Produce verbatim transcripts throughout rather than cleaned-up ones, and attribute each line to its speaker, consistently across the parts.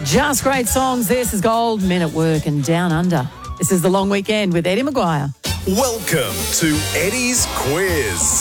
Speaker 1: Just great songs. This is Gold, Men at Work and Down Under. This is The Long Weekend with Eddie Maguire.
Speaker 2: Welcome to Eddie's Quiz.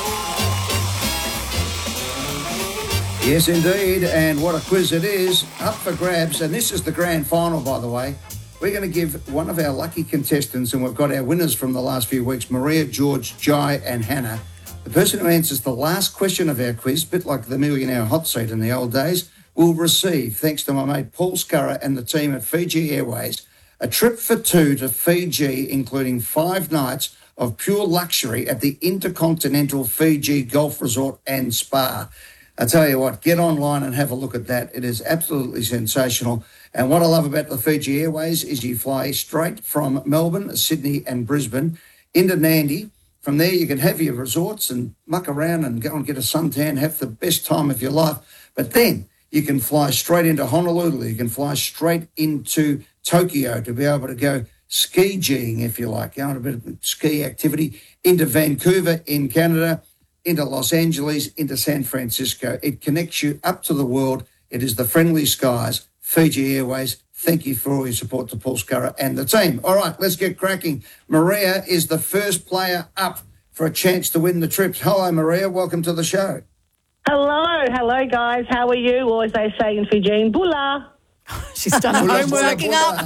Speaker 3: Yes, indeed, and what a quiz it is. Up for grabs, and this is the grand final, by the way. We're going to give one of our lucky contestants, and we've got our winners from the last few weeks, Maria, George, Jai and Hannah. The person who answers the last question of our quiz, a bit like the Millionaire Hot Seat in the old days, will receive, thanks to my mate Paul Scurra and the team at Fiji Airways, a trip for two to Fiji, including five nights of pure luxury at the Intercontinental Fiji Golf Resort and Spa. I tell you what, get online and have a look at that. It is absolutely sensational. And what I love about the Fiji Airways is you fly straight from Melbourne, Sydney and Brisbane into Nandi. From there you can have your resorts and muck around and go and get a suntan, have the best time of your life. But then you can fly straight into Honolulu. You can fly straight into Tokyo to be able to go ski-geeing, if you like, you know, a bit of ski activity, into Vancouver in Canada, into Los Angeles, into San Francisco. It connects you up to the world. It is the friendly skies. Fiji Airways, thank you for all your support to Paul Scurra and the team. All right, let's get cracking. Maria is the first player up for a chance to win the trips. Hello, Maria. Welcome to the show.
Speaker 4: Hello. Hello, guys. How are you? Or as they say in Fijian, bula.
Speaker 1: She's done her
Speaker 3: Bula,
Speaker 1: homework.
Speaker 3: bula, bula.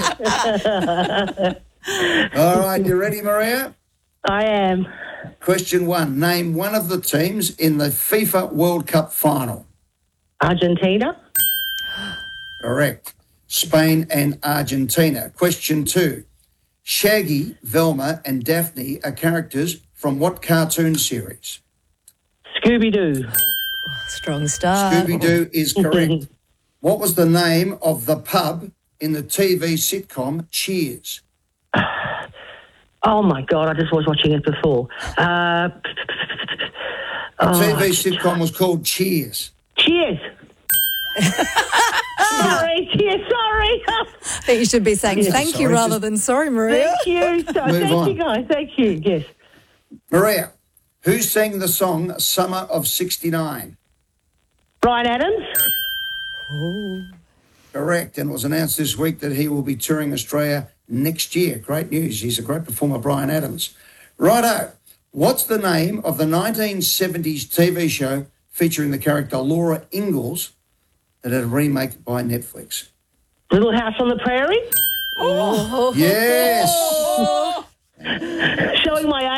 Speaker 3: That's it. All right, you ready, Maria?
Speaker 4: I am.
Speaker 3: Question one. Name one of the teams in the FIFA World Cup final.
Speaker 4: Argentina.
Speaker 3: Correct. Spain and Argentina. Question two. Shaggy, Velma and Daphne are characters from what cartoon series?
Speaker 4: Scooby-Doo.
Speaker 1: Strong start.
Speaker 3: Scooby-Doo is correct. What was the name of the pub in the T V sitcom Cheers?
Speaker 4: Oh, my God. I just was watching it before. Uh,
Speaker 3: The
Speaker 4: oh,
Speaker 3: T V sitcom was called Cheers.
Speaker 4: Cheers. sorry. Cheers. Sorry.
Speaker 1: I think you should be saying
Speaker 4: Yes.
Speaker 1: thank you
Speaker 3: Sorry,
Speaker 1: rather
Speaker 3: just-
Speaker 1: than sorry, Maria.
Speaker 4: Thank you. So,
Speaker 3: Move
Speaker 4: thank
Speaker 3: on.
Speaker 4: you, guys. Thank you. Yes.
Speaker 3: Maria, who sang the song Summer of sixty-nine?
Speaker 4: Brian Adams.
Speaker 3: Correct, and it was announced this week that he will be touring Australia next year. Great news. He's a great performer, Brian Adams. Righto, what's the name of the nineteen seventies T V show featuring the character Laura Ingalls that had a remake by Netflix?
Speaker 4: Little House on the Prairie.
Speaker 3: Yes!
Speaker 4: Showing my